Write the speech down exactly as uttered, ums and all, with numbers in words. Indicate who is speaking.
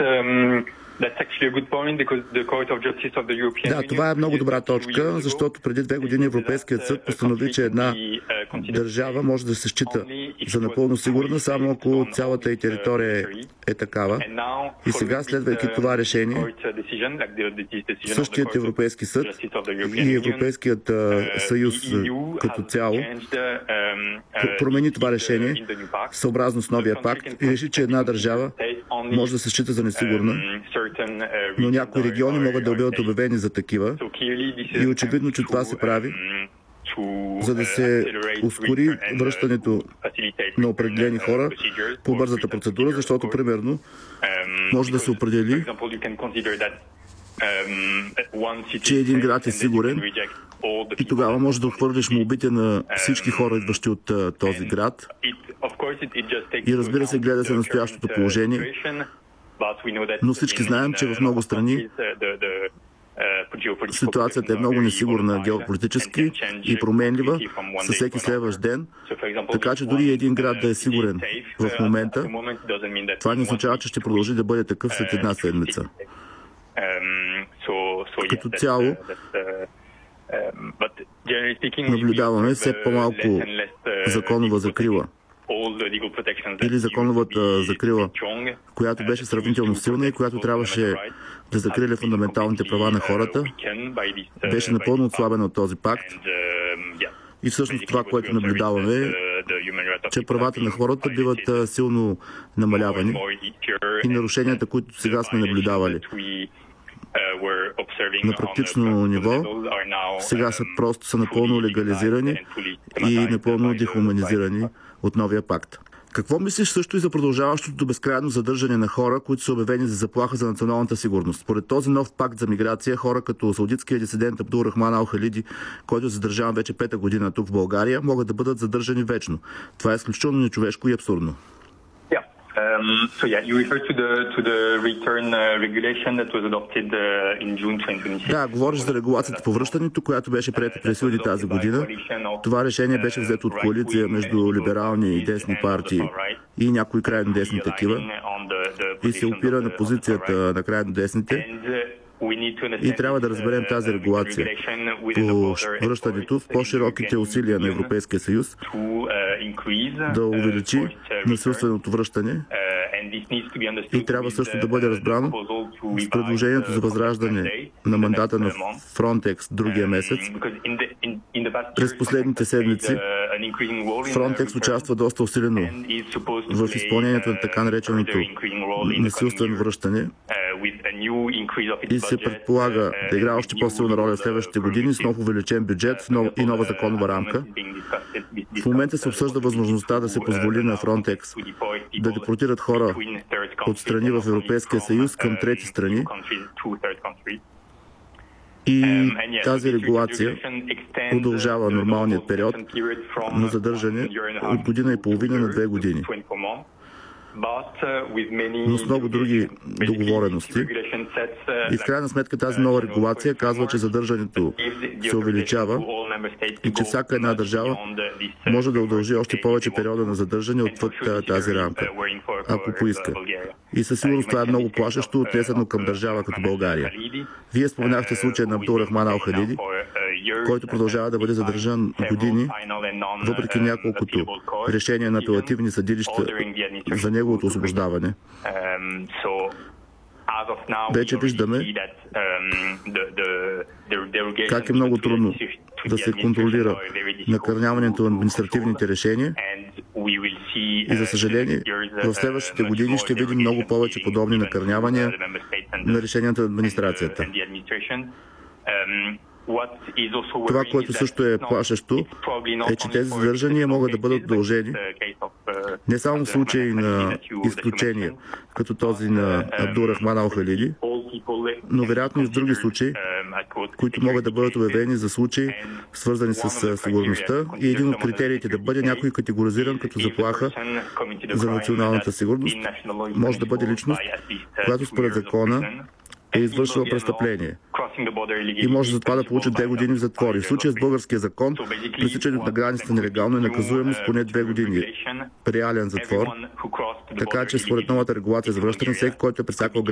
Speaker 1: Да, това е много добра точка, защото преди две години Европейският съд постанови, че една държава може да се счита за напълно сигурна, само ако цялата й територия е такава. И сега, следвайки това решение, същият Европейски съд и Европейският съюз като цяло промени това решение съобразно с новия пакт и реши, че една държава може да се счита за несигурна, но някои региони могат да бъдат обявени за такива и очевидно, че това се прави, за да се ускори връщането на определени хора по бързата процедура, защото, примерно, може да се определи, че един град е сигурен и тогава може да отхвърлиш молбите на всички хора, идващи от този град. И разбира се, гледа се настоящото положение, но всички знаем, че в много страни ситуацията е много несигурна геополитически и променлива със всеки следващ ден, така че дори един град да е сигурен в момента, това не означава, че ще продължи да бъде такъв след една седмица. Като цяло, наблюдаваме все по-малко законова закрила или законовата закрила, която беше сравнително силна и която трябваше да закриля фундаменталните права на хората, беше напълно отслабена от този пакт. И всъщност това, което наблюдаваме, е, че правата на хората биват силно намалявани и нарушенията, които сега сме наблюдавали на практично ниво, сега са просто са напълно легализирани и напълно дехуманизирани от новия пакт. Какво мислиш също и за продължаващото безкрайно задържане на хора, които са обявени за заплаха за националната сигурност? Според този нов пакт за миграция, хора като саудитския дисидент Абдул Рахман Ал Халиди, който е задържан вече пета година тук в България, могат да бъдат задържани вечно. Това е изключително нечовешко и абсурдно.
Speaker 2: Um, so yeah, you refer to the to the return uh, regulation that was adopted uh, in June twenty twenty-six.
Speaker 1: Да, говориш за регулацията по връщането, която беше приета през юли тази година. Това решение беше взето от коалиция между либерални и десни партии и някои крайно десни такива и се опира на позицията на крайно десните. И трябва да разберем тази регулация по връщането в по-широките усилия на Европейския съюз да увеличи насилственото връщане и трябва също да бъде разбрано с предложението за възраждане на мандата на Frontex другия месец. През последните седмици Frontex участва доста усилено в изпълнението на така нареченото насилствено връщане и се предполага да играе още по-силна роля в следващите години с нов увеличен бюджет и нова законова рамка. В момента се обсъжда възможността да се позволи на Frontex да депортират хора от страни в Европейския съюз към трети страни. И тази регулация удължава нормалният период на задържане от година и половина на две години. Но с много други договорености. И в крайна сметка тази нова регулация казва, че задържането се увеличава и че всяка една държава може да удължи още повече периода на задържане отвъд тази рамка, ако поиска. И със сигурност това е много плашещо, отнесено към държава като България. Вие споменахте случая на Абдул Рахман Ал Халиди, който продължава да бъде задържан години, въпреки няколкото решения на апелативни съдилища за неговото освобождаване. Вече виждаме как е много трудно да се контролира накърняването на административните решения и, за съжаление, в следващите години ще видим много повече подобни накърнявания на решенията на администрацията. Това, което също е плашещо, е, че тези задържания могат да бъдат удължени не само в случаи на изключения, като този на Абдул Рахман Ал Халиди, но вероятно и в други случаи, които могат да бъдат обявени за случаи, свързани с сигурността, и един от критериите да бъде някой категоризиран като заплаха за националната сигурност, може да бъде личност, която според закона е извършила престъпление и може за това да получи две години в затвор. В случая с българския закон, пресичането на границата нелегално е наказуемо с поне две години реален затвор, така че според новата регулация за връщане, всеки, който е пресякал